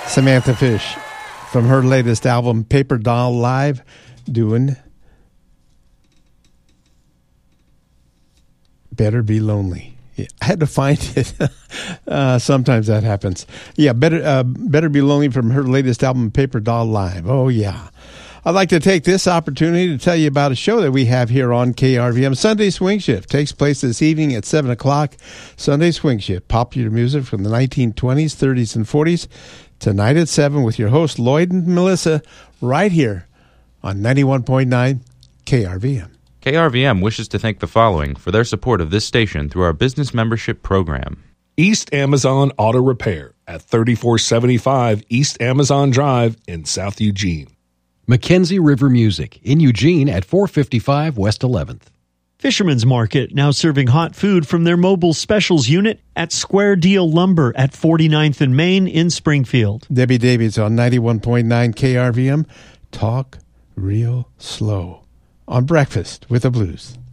Samantha Fish from her latest album, Paper Doll Live, doing Better Be Lonely. Yeah, I had to find it. Sometimes that happens. Yeah, Better Be Lonely from her latest album, Paper Doll Live. Oh, yeah. I'd like to take this opportunity to tell you about a show that we have here on KRVM. Sunday Swing Shift takes place this evening at 7 o'clock. Sunday Swing Shift, popular music from the 1920s, 30s, and 40s. Tonight at 7 with your hosts, Lloyd and Melissa, right here on 91.9 KRVM. KRVM wishes to thank the following for their support of this station through our business membership program. East Amazon Auto Repair at 3475 East Amazon Drive in South Eugene. Mackenzie River Music in Eugene at 455 West 11th. Fisherman's Market, now serving hot food from their mobile specials unit at Square Deal Lumber at 49th and Main in Springfield. Debbie Davies on 91.9 KRVM. Talk real slow on Breakfast with the Blues.